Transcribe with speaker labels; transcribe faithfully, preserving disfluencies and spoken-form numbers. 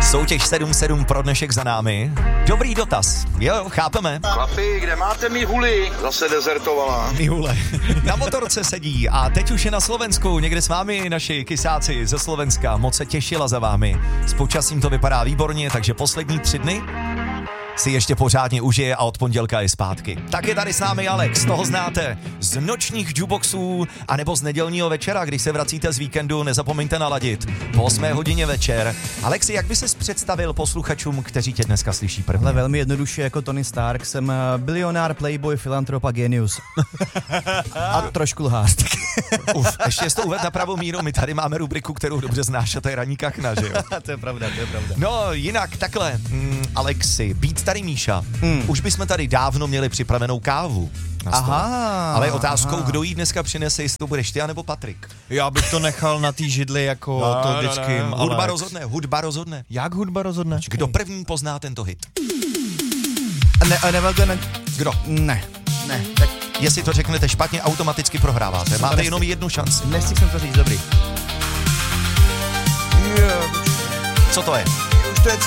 Speaker 1: Soutěž sedm sedm pro dnešek za námi. Dobrý dotaz. Jo, chápeme.
Speaker 2: Chlapi, kde máte mihuli? Zase dezertovala.
Speaker 1: Mihule. Na motorce sedí a teď už je na Slovensku. Někde s vámi naši kysáci ze Slovenska. Moc se těšila za vámi. S počasím to vypadá výborně, takže poslední tři dny si ještě pořádně užije a od pondělka je zpátky. Tak je tady s námi Alex, toho znáte z nočních jukeboxů anebo z nedělního večera, když se vracíte z víkendu, nezapomeňte naladit. Po osmé hodině večer. Alexi, jak by ses představil posluchačům, kteří tě dneska slyší prvně?
Speaker 3: Ale velmi jednoduše jako Tony Stark, jsem bilionár, playboy, filantrop a genius. A trošku lhář.
Speaker 1: Uf, ještě jsi to uvedl na pravou míru, my tady máme rubriku, kterou dobře znáš, a to je Ranní kachna, že jo?
Speaker 3: To je pravda, to je pravda.
Speaker 1: No, jinak takhle, mm, Alexi, být tady Míša, hmm. už bychom tady dávno měli připravenou kávu.
Speaker 3: Aha.
Speaker 1: Ale je otázkou,
Speaker 3: aha.
Speaker 1: kdo jí dneska přinese, jestli to budeš ty, anebo Patrik.
Speaker 4: Já bych to nechal na té židli, jako no, to vždycky.
Speaker 1: No, no. Hudba rozhodne, hudba rozhodne.
Speaker 4: Jak hudba rozhodne?
Speaker 1: Kdo první pozná tento hit?
Speaker 3: Ne, nevel to ne...
Speaker 1: Kdo?
Speaker 3: Ne, ne. Tak
Speaker 1: jestli to řeknete špatně, automaticky prohráváte. Máte nechci, jenom jednu šanci.
Speaker 3: Nechci jsem to říct, dobrý.
Speaker 1: Co to je?